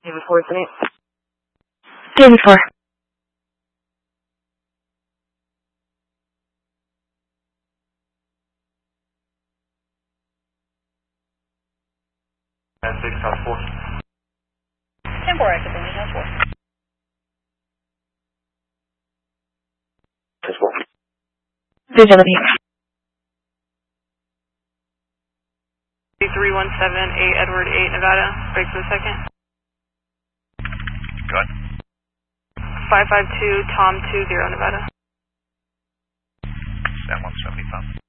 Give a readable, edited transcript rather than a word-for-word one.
David 4, it's an 8. David 4. And 6 South 4. 10-4, active only, 10-4. 317. 3178 Edward 8 Nevada, break for the second. Go ahead. 552 Tom 20 Nevada. Stand 175.